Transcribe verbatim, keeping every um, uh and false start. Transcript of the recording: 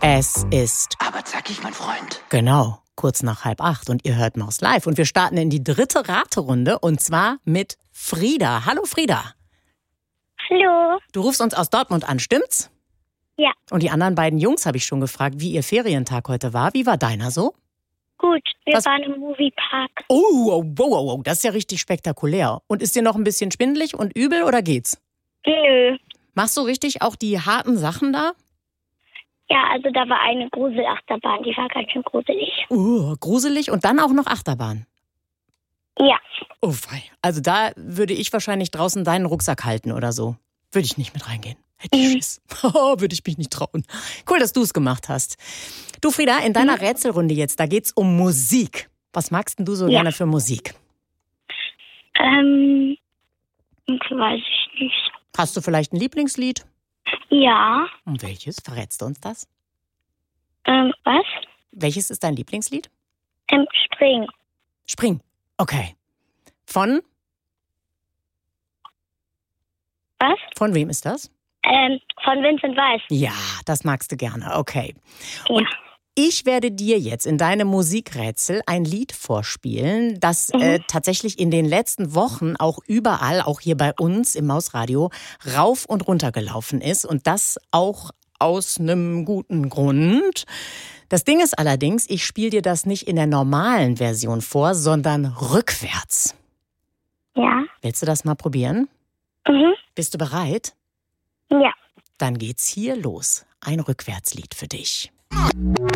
Es ist... Aber zackig, mein Freund. Genau, kurz nach halb acht und ihr hört Maus Live. Und wir starten in die dritte Raterunde und zwar mit Frieda. Hallo Frieda. Hallo. Du rufst uns aus Dortmund an, stimmt's? Ja. Und die anderen beiden Jungs habe ich schon gefragt, wie ihr Ferientag heute war. Wie war deiner so? Gut, wir Was? waren im Moviepark. Oh, oh, oh, oh, oh, das ist ja richtig spektakulär. Und ist dir noch ein bisschen schwindelig und übel oder geht's? Nö. Machst du richtig auch die harten Sachen da? Ja, also da war eine Gruselachterbahn, die war ganz schön gruselig. Uh, gruselig und dann auch noch Achterbahn. Ja. Oh wei. Also da würde ich wahrscheinlich draußen deinen Rucksack halten oder so. Würde ich nicht mit reingehen. Hätte ich Schiss. Würde ich mich nicht trauen. Cool, dass du es gemacht hast. Du Frieda, in deiner mhm. Rätselrunde jetzt, da geht's um Musik. Was magst denn du so ja. gerne für Musik? Ähm, weiß ich nicht. Hast du vielleicht ein Lieblingslied? Ja. Und welches? Verrätst du uns das? Ähm, was? Welches ist dein Lieblingslied? Ähm, Spring. Spring. Okay. Von? Was? Von wem ist das? Ähm, von Vincent Weiss. Ja, das magst du gerne. Okay. Ja. Und ich werde dir jetzt in deinem Musikrätsel ein Lied vorspielen, das Mhm. äh, tatsächlich in den letzten Wochen auch überall, auch hier bei uns im Mausradio, rauf und runter gelaufen ist. Und das auch aus einem guten Grund. Das Ding ist allerdings, ich spiele dir das nicht in der normalen Version vor, sondern rückwärts. Ja. Willst du das mal probieren? Mhm. Bist du bereit? Ja. Dann geht's hier los. Ein Rückwärtslied für dich.